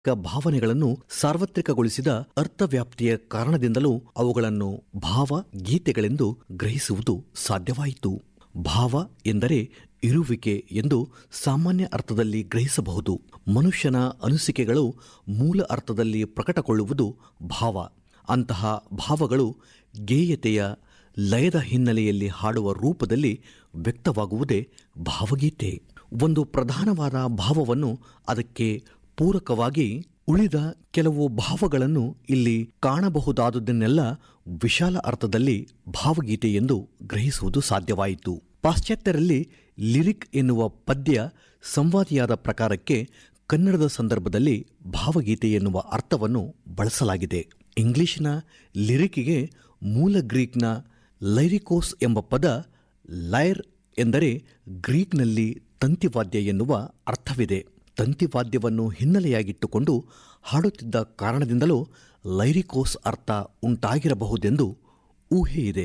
ಭಾವನೆಗಳನ್ನು ಸಾರ್ವತ್ರಿಕಗೊಳಿಸಿದ ಅರ್ಥವ್ಯಾಪ್ತಿಯ ಕಾರಣದಿಂದಲೂ ಅವುಗಳನ್ನು ಭಾವಗೀತೆಗಳೆಂದು ಗ್ರಹಿಸುವುದು ಸಾಧ್ಯವಾಯಿತು. ಭಾವ ಎಂದರೆ ಇರುವಿಕೆ ಎಂದು ಸಾಮಾನ್ಯ ಅರ್ಥದಲ್ಲಿ ಗ್ರಹಿಸಬಹುದು. ಮನುಷ್ಯನ ಅನಿಸಿಕೆಗಳು ಮೂಲ ಅರ್ಥದಲ್ಲಿ ಪ್ರಕಟಗೊಳ್ಳುವುದು ಭಾವ. ಅಂತಹ ಭಾವಗಳು ಗೇಯತೆಯ ಲಯದ ಹಿನ್ನೆಲೆಯಲ್ಲಿ ಹಾಡುವ ರೂಪದಲ್ಲಿ ವ್ಯಕ್ತವಾಗುವುದೇ ಭಾವಗೀತೆ. ಒಂದು ಪ್ರಧಾನವಾದ ಭಾವವನ್ನು ಅದಕ್ಕೆ ಪೂರಕವಾಗಿ ಉಳಿದ ಕೆಲವು ಭಾವಗಳನ್ನು ಇಲ್ಲಿ ಕಾಣಬಹುದಾದುದನ್ನೆಲ್ಲ ವಿಶಾಲ ಅರ್ಥದಲ್ಲಿ ಭಾವಗೀತೆ ಎಂದು ಗ್ರಹಿಸುವುದು ಸಾಧ್ಯವಾಯಿತು. ಪಾಶ್ಚಾತ್ಯರಲ್ಲಿ ಲಿರಿಕ್ ಎನ್ನುವ ಪದ್ಯ ಸಂವಾದಿಯಾದ ಪ್ರಕಾರಕ್ಕೆ ಕನ್ನಡದ ಸಂದರ್ಭದಲ್ಲಿ ಭಾವಗೀತೆ ಎನ್ನುವ ಅರ್ಥವನ್ನು ಬಳಸಲಾಗಿದೆ. ಇಂಗ್ಲಿಷಿನ ಲಿರಿಕ್ಗೆ ಮೂಲ ಗ್ರೀಕ್ನ ಲೈರಿಕೋಸ್ ಎಂಬ ಪದ ಲೈರ್ ಎಂದರೆ ಗ್ರೀಕ್ನಲ್ಲಿ ತಂತಿವಾದ್ಯ ಎನ್ನುವ ಅರ್ಥವಿದೆ. ತಂತಿವಾದ್ಯವನ್ನು ಹಿನ್ನೆಲೆಯಾಗಿಟ್ಟುಕೊಂಡು ಹಾಡುತ್ತಿದ್ದ ಕಾರಣದಿಂದಲೂ ಲೈರಿಕೋಸ್ ಅರ್ಥ ಉಂಟಾಗಿರಬಹುದೆಂದು ಊಹೆಯಿದೆ.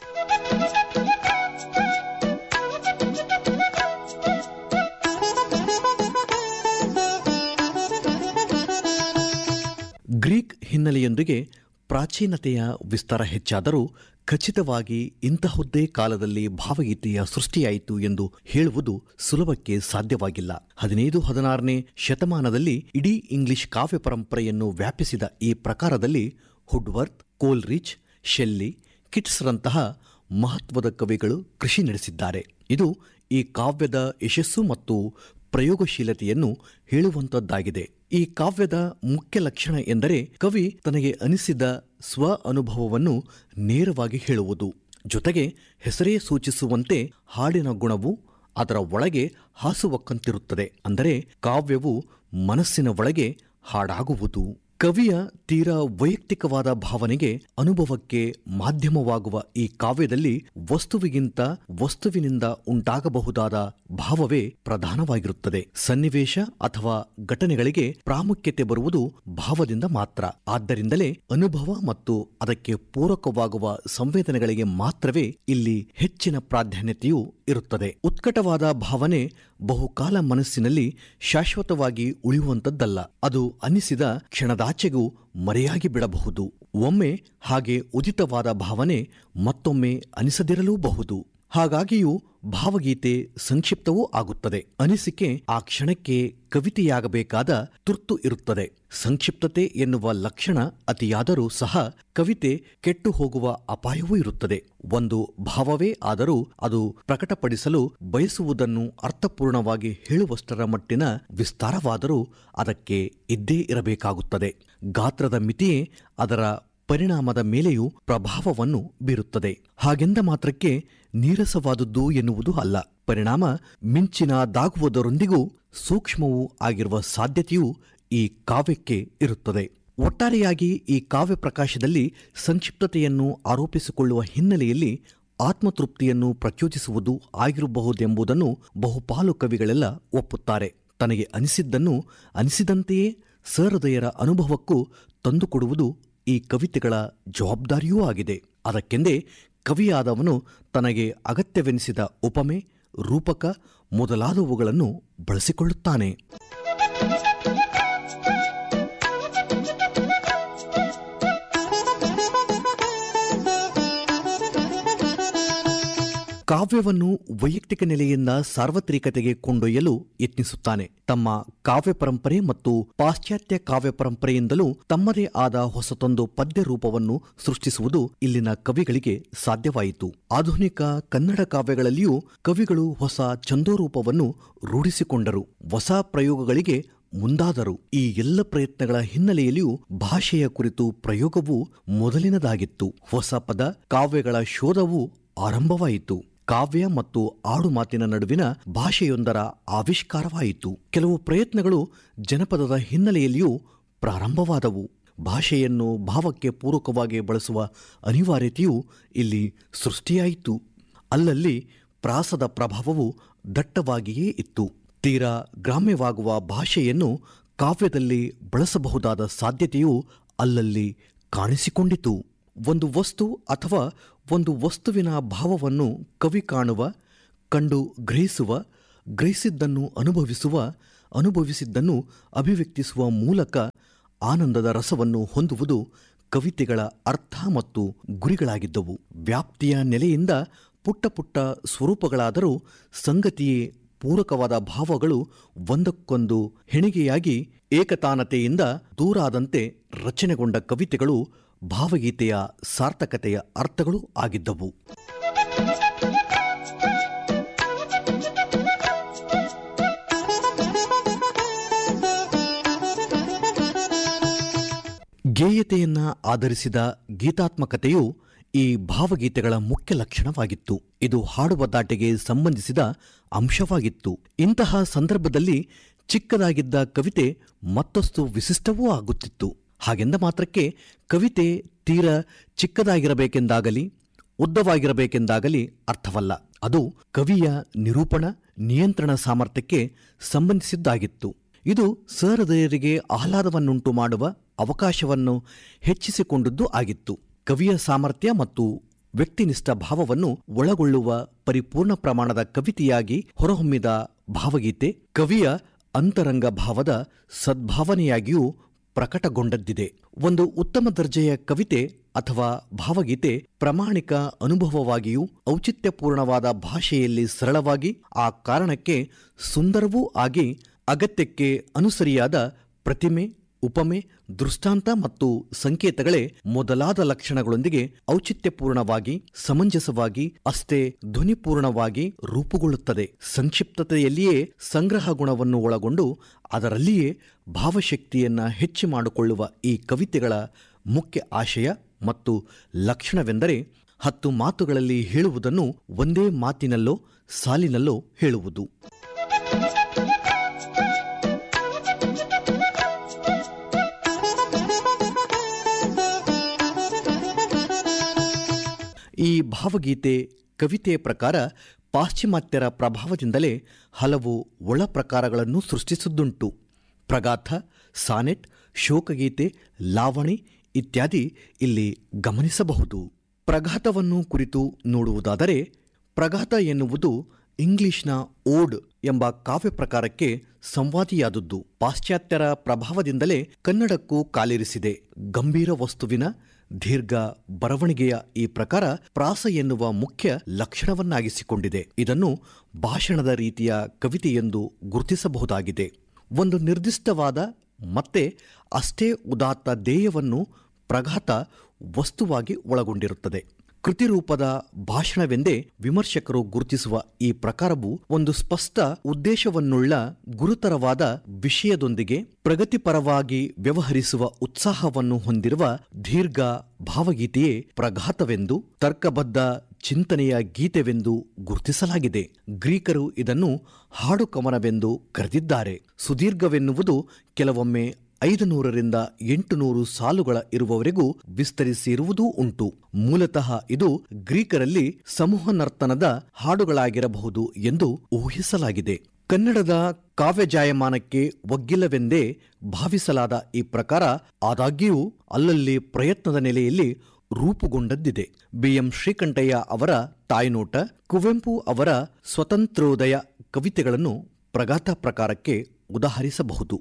ಗ್ರೀಕ್ ಹಿನ್ನೆಲೆಯೊಂದಿಗೆ ಪ್ರಾಚೀನತೆಯ ವಿಸ್ತಾರ ಹೆಚ್ಚಾದರೂ ಖಚಿತವಾಗಿ ಇಂತಹದ್ದೇ ಕಾಲದಲ್ಲಿ ಭಾವಗೀತೆಯ ಸೃಷ್ಟಿಯಾಯಿತು ಎಂದು ಹೇಳುವುದು ಸುಲಭಕ್ಕೆ ಸಾಧ್ಯವಾಗಿಲ್ಲ. 15-16ನೇ ಶತಮಾನದಲ್ಲಿ ಇಡೀ ಇಂಗ್ಲಿಷ್ ಕಾವ್ಯ ಪರಂಪರೆಯನ್ನು ವ್ಯಾಪಿಸಿದ ಈ ಪ್ರಕಾರದಲ್ಲಿ ಹುಡ್ವರ್ತ್, ಕೋಲ್ರಿಚ್, ಶೆಲ್ಲಿ, ಕಿಟ್ಸ್ರಂತಹ ಮಹತ್ವದ ಕವಿಗಳು ಕೃಷಿ ನಡೆಸಿದ್ದಾರೆ. ಇದು ಈ ಕಾವ್ಯದ ಯಶಸ್ಸು ಮತ್ತು ಪ್ರಯೋಗಶೀಲತೆಯನ್ನು ಹೇಳುವಂತದ್ದಾಗಿದೆ. ಈ ಕಾವ್ಯದ ಮುಖ್ಯ ಲಕ್ಷಣ ಎಂದರೆ ಕವಿ ತನಗೆ ಅನಿಸಿದ ಸ್ವ ಅನುಭವವನ್ನು ನೇರವಾಗಿ ಹೇಳುವುದು. ಜೊತೆಗೆ ಹೆಸರೇ ಸೂಚಿಸುವಂತೆ ಹಾಡಿನ ಗುಣವು ಅದರ ಒಳಗೆ ಹಾಸುವಕ್ಕಂತಿರುತ್ತದೆ. ಅಂದರೆ ಕಾವ್ಯವು ಮನಸ್ಸಿನ ಒಳಗೆ ಹಾಡಾಗುವುದು. ಕವಿಯ ತೀರಾ ವೈಯಕ್ತಿಕವಾದ ಭಾವನೆಗೆ ಅನುಭವಕ್ಕೆ ಮಾಧ್ಯಮವಾಗುವ ಈ ಕಾವ್ಯದಲ್ಲಿ ವಸ್ತುವಿಗಿಂತ ವಸ್ತುವಿನಿಂದ ಉಂಟಾಗಬಹುದಾದ ಭಾವವೇ ಪ್ರಧಾನವಾಗಿರುತ್ತದೆ. ಸನ್ನಿವೇಶ ಅಥವಾ ಘಟನೆಗಳಿಗೆ ಪ್ರಾಮುಖ್ಯತೆ ಬರುವುದು ಭಾವದಿಂದ ಮಾತ್ರ. ಆದ್ದರಿಂದಲೇ ಅನುಭವ ಮತ್ತು ಅದಕ್ಕೆ ಪೂರಕವಾಗುವ ಸಂವೇದನೆಗಳಿಗೆ ಮಾತ್ರವೇ ಇಲ್ಲಿ ಹೆಚ್ಚಿನ ಪ್ರಾಧಾನ್ಯತೆಯೂ ಇರುತ್ತದೆ. ಉತ್ಕಟವಾದ ಭಾವನೆ ಬಹುಕಾಲ ಮನಸ್ಸಿನಲ್ಲಿ ಶಾಶ್ವತವಾಗಿ ಉಳಿಯುವಂತದ್ದಲ್ಲ. ಅದು ಅನಿಸಿದ ಕ್ಷಣದಾಚೆಗೂ ಮರೆಯಾಗಿ ಬಿಡಬಹುದು. ಒಮ್ಮೆ ಹಾಗೆ ಉದಿತವಾದ ಭಾವನೆ ಮತ್ತೊಮ್ಮೆ ಅನಿಸದಿರಲೂಬಹುದು. ಹಾಗಾಗಿಯೂ ಭಾವಗೀತೆ ಸಂಕ್ಷಿಪ್ತವೂ ಆಗುತ್ತದೆ. ಅನಿಸಿಕೆ ಆ ಕ್ಷಣಕ್ಕೆ ಕವಿತೆಯಾಗಬೇಕಾದ ತುರ್ತು ಇರುತ್ತದೆ. ಸಂಕ್ಷಿಪ್ತತೆ ಎನ್ನುವ ಲಕ್ಷಣ ಅತಿಯಾದರೂ ಸಹ ಕವಿತೆ ಕೆಟ್ಟು ಹೋಗುವ ಅಪಾಯವೂ ಇರುತ್ತದೆ. ಒಂದು ಭಾವವೇ ಆದರೂ ಅದು ಪ್ರಕಟಪಡಿಸಲು ಬಯಸುವುದನ್ನು ಅರ್ಥಪೂರ್ಣವಾಗಿ ಹೇಳುವಷ್ಟರ ಮಟ್ಟಿನ ವಿಸ್ತಾರವಾದರೂ ಅದಕ್ಕೆ ಇದ್ದೇ ಇರಬೇಕಾಗುತ್ತದೆ. ಗಾತ್ರದ ಮಿತಿಯೇ ಅದರ ಪರಿಣಾಮದ ಮೇಲೆಯೂ ಪ್ರಭಾವವನ್ನು ಬೀರುತ್ತದೆ. ಹಾಗೆಂದ ಮಾತ್ರಕ್ಕೆ ನೀರಸವಾದುದು ಎನ್ನುವುದು ಅಲ್ಲ. ಪರಿಣಾಮ ಮಿಂಚಿನದಾಗುವುದರೊಂದಿಗೂ ಸೂಕ್ಷ್ಮವೂ ಆಗಿರುವ ಸಾಧ್ಯತೆಯೂ ಈ ಕಾವ್ಯಕ್ಕೆ ಇರುತ್ತದೆ. ಒಟ್ಟಾರೆಯಾಗಿ ಈ ಕಾವ್ಯ ಪ್ರಕಾಶದಲ್ಲಿ ಸಂಕ್ಷಿಪ್ತತೆಯನ್ನು ಆರೋಪಿಸಿಕೊಳ್ಳುವ ಹಿನ್ನೆಲೆಯಲ್ಲಿ ಆತ್ಮತೃಪ್ತಿಯನ್ನು ಪ್ರಚೋದಿಸುವುದು ಆಗಿರಬಹುದೆಂಬುದನ್ನು ಬಹುಪಾಲು ಕವಿಗಳೆಲ್ಲ ಒಪ್ಪುತ್ತಾರೆ. ತನಗೆ ಅನಿಸಿದ್ದನ್ನು ಅನಿಸಿದಂತೆಯೇ ಸಹೃದಯರ ಅನುಭವಕ್ಕೂ ತಂದುಕೊಡುವುದು ಈ ಕವಿತೆಗಳ ಜವಾಬ್ದಾರಿಯೂ ಆಗಿದೆ. ಅದಕ್ಕೆಂದೇ ಕವಿಯಾದವನು ತನಗೆ ಅಗತ್ಯವೆನಿಸಿದ ಉಪಮೆ, ರೂಪಕ ಮೊದಲಾದವುಗಳನ್ನು ಬಳಸಿಕೊಳ್ಳುತ್ತಾನೆ. ಕಾವ್ಯವನ್ನು ವೈಯಕ್ತಿಕ ನೆಲೆಯಿಂದ ಸಾರ್ವತ್ರಿಕತೆಗೆ ಕೊಂಡೊಯ್ಯಲು ಯತ್ನಿಸುತ್ತಾನೆ. ತಮ್ಮ ಕಾವ್ಯ ಪರಂಪರೆ ಮತ್ತು ಪಾಶ್ಚಾತ್ಯ ಕಾವ್ಯ ಪರಂಪರೆಯಿಂದಲೂ ತಮ್ಮದೇ ಆದ ಹೊಸತೊಂದು ಪದ್ಯ ರೂಪವನ್ನು ಸೃಷ್ಟಿಸುವುದು ಇಲ್ಲಿನ ಕವಿಗಳಿಗೆ ಸಾಧ್ಯವಾಯಿತು. ಆಧುನಿಕ ಕನ್ನಡ ಕಾವ್ಯಗಳಲ್ಲಿಯೂ ಕವಿಗಳು ಹೊಸ ಛಂದೋರೂಪವನ್ನು ರೂಢಿಸಿಕೊಂಡರು, ಹೊಸ ಪ್ರಯೋಗಗಳಿಗೆ ಮುಂದಾದರು. ಈ ಎಲ್ಲ ಪ್ರಯತ್ನಗಳ ಹಿನ್ನೆಲೆಯಲ್ಲಿಯೂ ಭಾಷೆಯ ಕುರಿತು ಪ್ರಯೋಗವೂ ಮೊದಲಿನದಾಗಿತ್ತು. ಹೊಸ ಪದ ಕಾವ್ಯಗಳ ಶೋಧವೂ ಆರಂಭವಾಯಿತು. ಕಾವ್ಯ ಮತ್ತು ಆಡು ಮಾತಿನ ನಡುವಿನ ಭಾಷೆಯೊಂದರ ಆವಿಷ್ಕಾರವಾಯಿತು. ಕೆಲವು ಪ್ರಯತ್ನಗಳು ಜನಪದದ ಹಿನ್ನೆಲೆಯಲ್ಲಿಯೂ ಪ್ರಾರಂಭವಾದವು. ಭಾಷೆಯನ್ನು ಭಾವಕ್ಕೆ ಪೂರಕವಾಗಿ ಬಳಸುವ ಅನಿವಾರ್ಯತೆಯೂ ಇಲ್ಲಿ ಸೃಷ್ಟಿಯಾಯಿತು. ಅಲ್ಲಲ್ಲಿ ಪ್ರಾಸದ ಪ್ರಭಾವವು ದಟ್ಟವಾಗಿಯೇ ಇತ್ತು. ತೀರಾ ಗ್ರಾಮ್ಯವಾಗುವ ಭಾಷೆಯನ್ನು ಕಾವ್ಯದಲ್ಲಿ ಬಳಸಬಹುದಾದ ಸಾಧ್ಯತೆಯೂ ಅಲ್ಲಲ್ಲಿ ಕಾಣಿಸಿಕೊಂಡಿತು. ಒಂದು ವಸ್ತು ಅಥವಾ ಒಂದು ವಸ್ತುವಿನ ಭಾವವನ್ನು ಕವಿ ಕಾಣುವ, ಕಂಡು ಗ್ರಹಿಸುವ, ಗ್ರಹಿಸಿದ್ದನ್ನು ಅನುಭವಿಸುವ, ಅನುಭವಿಸಿದ್ದನ್ನು ಅಭಿವ್ಯಕ್ತಿಸುವ ಮೂಲಕ ಆನಂದದ ರಸವನ್ನು ಹೊಂದುವುದು ಕವಿತೆಗಳ ಅರ್ಥ ಮತ್ತು ಗುರಿಗಳಾಗಿದ್ದವು. ವ್ಯಾಪ್ತಿಯ ನೆಲೆಯಿಂದ ಪುಟ್ಟ ಪುಟ್ಟ ಸ್ವರೂಪಗಳಾದರೂ ಸಂಗತಿಯೇ ಪೂರಕವಾದ ಭಾವಗಳು ಒಂದಕ್ಕೊಂದು ಹೆಣಿಗೆಯಾಗಿ ಏಕತಾನತೆಯಿಂದ ದೂರಾದಂತೆ ರಚನೆಗೊಂಡ ಕವಿತೆಗಳು ಭಾವಗೀತೆಯ ಸಾರ್ಥಕತೆಯ ಅರ್ಥಗಳು ಆಗಿದ್ದವು. ಗೇಯತೆಯನ್ನ ಆಧರಿಸಿದ ಗೀತಾತ್ಮಕತೆಯು ಈ ಭಾವಗೀತೆಗಳ ಮುಖ್ಯ ಲಕ್ಷಣವಾಗಿತ್ತು. ಇದು ಹಾಡುವ ದಾಟಿಗೆ ಸಂಬಂಧಿಸಿದ ಅಂಶವಾಗಿತ್ತು. ಇಂತಹ ಸಂದರ್ಭದಲ್ಲಿ ಚಿಕ್ಕದಾಗಿದ್ದ ಕವಿತೆ ಮತ್ತಷ್ಟು ವಿಶಿಷ್ಟವೂ ಆಗುತ್ತಿತ್ತು. ಹಾಗೆಂದ ಮಾತ್ರಕ್ಕೆ ಕವಿತೆ ತೀರ ಚಿಕ್ಕದಾಗಿರಬೇಕೆಂದಾಗಲಿ ಉದ್ದವಾಗಿರಬೇಕೆಂದಾಗಲಿ ಅರ್ಥವಲ್ಲ. ಅದು ಕವಿಯ ನಿರೂಪಣ ನಿಯಂತ್ರಣ ಸಾಮರ್ಥ್ಯಕ್ಕೆ ಸಂಬಂಧಿಸಿದ್ದಾಗಿತ್ತು. ಇದು ಸಹೃದಯರಿಗೆ ಆಹ್ಲಾದವನ್ನುಂಟು ಮಾಡುವ ಅವಕಾಶವನ್ನು ಹೆಚ್ಚಿಸಿಕೊಂಡದ್ದು ಆಗಿತ್ತು. ಕವಿಯ ಸಾಮರ್ಥ್ಯ ಮತ್ತು ವ್ಯಕ್ತಿನಿಷ್ಠ ಭಾವವನ್ನು ಒಳಗೊಳ್ಳುವ ಪರಿಪೂರ್ಣ ಪ್ರಮಾಣದ ಕವಿತೆಯಾಗಿ ಹೊರಹೊಮ್ಮಿದ ಭಾವಗೀತೆ ಕವಿಯ ಅಂತರಂಗ ಭಾವದ ಸದ್ಭಾವನೆಯಾಗಿಯೂ ಪ್ರಕಟಗೊಂಡದ್ದಿದೆ. ಒಂದು ಉತ್ತಮ ದರ್ಜೆಯ ಕವಿತೆ ಅಥವಾ ಭಾವಗೀತೆ ಪ್ರಾಮಾಣಿಕ ಅನುಭವವಾಗಿಯೂ ಔಚಿತ್ಯಪೂರ್ಣವಾದ ಭಾಷೆಯಲ್ಲಿ ಸರಳವಾಗಿ ಆ ಕಾರಣಕ್ಕೆ ಸುಂದರವೂ ಆಗಿ ಅಗತ್ಯಕ್ಕೆ ಅನುಸರಿಯಾದ ಪ್ರತಿಮೆ ಉಪಮೆ ದೃಷ್ಟಾಂತ ಮತ್ತು ಸಂಕೇತಗಳೇ ಮೊದಲಾದ ಲಕ್ಷಣಗಳೊಂದಿಗೆ ಔಚಿತ್ಯಪೂರ್ಣವಾಗಿ ಸಮಂಜಸವಾಗಿ ಅಷ್ಟೇ ಧ್ವನಿಪೂರ್ಣವಾಗಿ ರೂಪುಗೊಳ್ಳುತ್ತದೆ. ಸಂಕ್ಷಿಪ್ತತೆಯಲ್ಲಿಯೇ ಸಂಗ್ರಹ ಗುಣವನ್ನು ಒಳಗೊಂಡು ಅದರಲ್ಲಿಯೇ ಭಾವಶಕ್ತಿಯನ್ನ ಹೆಚ್ಚು ಮಾಡಿಕೊಳ್ಳುವ ಈ ಕವಿತೆಗಳ ಮುಖ್ಯ ಆಶಯ ಮತ್ತು ಲಕ್ಷಣವೆಂದರೆ 10 ಮಾತುಗಳಲ್ಲಿ ಹೇಳುವುದನ್ನು ಒಂದೇ ಮಾತಿನಲ್ಲೋ ಸಾಲಿನಲ್ಲೋ ಹೇಳುವುದು. ಈ ಭಾವಗೀತೆ ಕವಿತೆಯ ಪ್ರಕಾರ ಪಾಶ್ಚಿಮಾತ್ಯರ ಪ್ರಭಾವದಿಂದಲೇ ಹಲವು ಒಳ ಪ್ರಕಾರಗಳನ್ನು ಸೃಷ್ಟಿಸಿದ್ದುಂಟು. ಪ್ರಗಾಥ, ಸಾನೆಟ್, ಶೋಕಗೀತೆ, ಲಾವಣಿ ಇತ್ಯಾದಿ ಇಲ್ಲಿ ಗಮನಿಸಬಹುದು. ಪ್ರಗಾಥವನ್ನು ಕುರಿತು ನೋಡುವುದಾದರೆ, ಪ್ರಗಾಥ ಎನ್ನುವುದು ಇಂಗ್ಲಿಷ್ನ ಓಡ್ ಎಂಬ ಕಾವ್ಯ ಪ್ರಕಾರಕ್ಕೆ ಸಂವಾದಿಯಾದದ್ದು. ಪಾಶ್ಚಾತ್ಯರ ಪ್ರಭಾವದಿಂದಲೇ ಕನ್ನಡಕ್ಕೂ ಕಾಲಿರಿಸಿದೆ. ಗಂಭೀರ ವಸ್ತುವಿನ ದೀರ್ಘ ಬರವಣಿಗೆಯ ಈ ಪ್ರಕಾರ ಪ್ರಾಸ ಎನ್ನುವ ಮುಖ್ಯ ಲಕ್ಷಣವನ್ನಾಗಿಸಿಕೊಂಡಿದೆ. ಇದನ್ನು ಭಾಷಣದ ರೀತಿಯ ಕವಿತೆಯೆಂದು ಗುರುತಿಸಬಹುದಾಗಿದೆ. ಒಂದು ನಿರ್ದಿಷ್ಟವಾದ ಮತ್ತೆ ಅಷ್ಟೇ ಉದಾತ್ತ ಧ್ಯೇಯವನ್ನು ಪ್ರಗಾಥ ವಸ್ತುವಾಗಿ ಒಳಗೊಂಡಿರುತ್ತದೆ. ಕೃತಿರೂಪದ ಭಾಷಣವೆಂದೇ ವಿಮರ್ಶಕರು ಗುರುತಿಸುವ ಈ ಪ್ರಕಾರವು ಒಂದು ಸ್ಪಷ್ಟ ಉದ್ದೇಶವನ್ನುಳ್ಳ ಗುರುತರವಾದ ವಿಷಯದೊಂದಿಗೆ ಪ್ರಗತಿಪರವಾಗಿ ವ್ಯವಹರಿಸುವ ಉತ್ಸಾಹವನ್ನು ಹೊಂದಿರುವ ದೀರ್ಘ ಭಾವಗೀತೆಯೇ ಪ್ರಗಾಥವೆಂದು, ತರ್ಕಬದ್ಧ ಚಿಂತನೆಯ ಗೀತೆವೆಂದು ಗುರುತಿಸಲಾಗಿದೆ. ಗ್ರೀಕರು ಇದನ್ನು ಹಾಡು ಕವನವೆಂದು ಕರೆದಿದ್ದಾರೆ. ಸುದೀರ್ಘವೆನ್ನುವುದು ಕೆಲವೊಮ್ಮೆ 500ರಿಂದ 800 ಸಾಲುಗಳ ಇರುವವರೆಗೂ ವಿಸ್ತರಿಸಿರುವುದೂ ಉಂಟು. ಮೂಲತಃ ಇದು ಗ್ರೀಕರಲ್ಲಿ ಸಮೂಹ ನರ್ತನದ ಹಾಡುಗಳಾಗಿರಬಹುದು ಎಂದು ಊಹಿಸಲಾಗಿದೆ. ಕನ್ನಡದ ಕಾವ್ಯಜಾಯಮಾನಕ್ಕೆ ಒಗ್ಗಿಲ್ಲವೆಂದೇ ಭಾವಿಸಲಾದ ಈ ಪ್ರಕಾರ ಆದಾಗ್ಯೂ ಅಲ್ಲಲ್ಲಿ ಪ್ರಯತ್ನದ ನೆಲೆಯಲ್ಲಿ ರೂಪುಗೊಂಡದ್ದಿದೆ. ಬಿ.ಎಂ. ಶ್ರೀಕಂಠಯ್ಯ ಅವರ ತಾಯ್ನೋಟ, ಕುವೆಂಪು ಅವರ ಸ್ವತಂತ್ರೋದಯ ಕವಿತೆಗಳನ್ನು ಪ್ರಗಾಥ ಪ್ರಕಾರಕ್ಕೆ ಉದಾಹರಿಸಬಹುದು.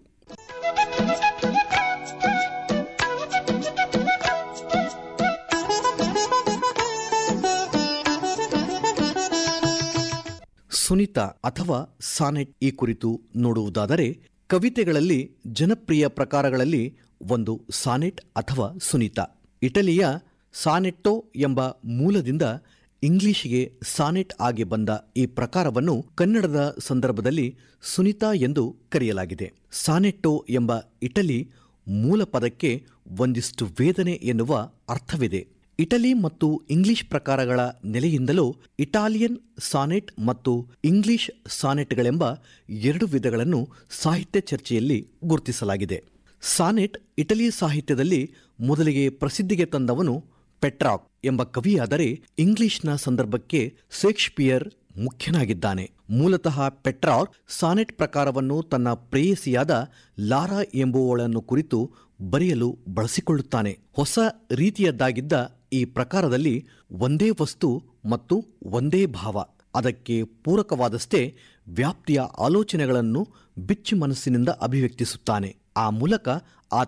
ಸುನಿತ ಅಥವಾ ಸಾನೆಟ್ ಈ ಕುರಿತು ನೋಡುವುದಾದರೆ, ಕವಿತೆಗಳಲ್ಲಿ ಜನಪ್ರಿಯ ಪ್ರಕಾರಗಳಲ್ಲಿ ಒಂದು ಸಾನೆಟ್ ಅಥವಾ ಸುನಿತ. ಇಟಲಿಯ ಸಾನೆಟ್ಟೋ ಎಂಬ ಮೂಲದಿಂದ ಇಂಗ್ಲಿಷಿಗೆ ಸಾನೆಟ್ ಆಗಿ ಬಂದ ಈ ಪ್ರಕಾರವನ್ನು ಕನ್ನಡದ ಸಂದರ್ಭದಲ್ಲಿ ಸುನಿತ ಎಂದು ಕರೆಯಲಾಗಿದೆ. ಸಾನೆಟ್ಟೋ ಎಂಬ ಇಟಲಿ ಮೂಲ ಪದಕ್ಕೆ ಒಂದಿಷ್ಟು ವೇದನೆ ಎನ್ನುವ ಅರ್ಥವಿದೆ. ಇಟಲಿ ಮತ್ತು ಇಂಗ್ಲಿಷ್ ಪ್ರಕಾರಗಳ ನೆಲೆಯಿಂದಲೂ ಇಟಾಲಿಯನ್ ಸಾನೆಟ್ ಮತ್ತು ಇಂಗ್ಲಿಷ್ ಸಾನೆಟ್ಗಳೆಂಬ 2 ವಿಧಗಳನ್ನು ಸಾಹಿತ್ಯ ಚರ್ಚೆಯಲ್ಲಿ ಗುರುತಿಸಲಾಗಿದೆ. ಸಾನೆಟ್ ಇಟಲಿ ಸಾಹಿತ್ಯದಲ್ಲಿ ಮೊದಲಿಗೆ ಪ್ರಸಿದ್ಧಿಗೆ ತಂದವನು ಪೆಟ್ರಾಕ್ ಎಂಬ ಕವಿಯಾದರೆ, ಇಂಗ್ಲಿಷ್ನ ಸಂದರ್ಭಕ್ಕೆ ಶೇಕ್ಸ್ಪಿಯರ್ ಮುಖ್ಯನಾಗಿದ್ದಾನೆ. ಮೂಲತಃ ಪೆಟ್ರಾಕ್ ಸಾನೆಟ್ ಪ್ರಕಾರವನ್ನು ತನ್ನ ಪ್ರೇಯಸಿಯಾದ ಲಾರಾ ಎಂಬುವಳನ್ನು ಕುರಿತು ಬರೆಯಲು ಬಳಸಿಕೊಳ್ಳುತ್ತಾನೆ. ಹೊಸ ರೀತಿಯದ್ದಾಗಿದ್ದ ಈ ಪ್ರಕಾರದಲ್ಲಿ ಒಂದೇ ವಸ್ತು ಮತ್ತು ಒಂದೇ ಭಾವ, ಅದಕ್ಕೆ ಪೂರಕವಾದಷ್ಟೇ ವ್ಯಾಪ್ತಿಯ ಆಲೋಚನೆಗಳನ್ನು ಬಿಚ್ಚಿ ಮನಸ್ಸಿನಿಂದ ಅಭಿವ್ಯಕ್ತಿಸುತ್ತಾನೆ. ಆ ಮೂಲಕ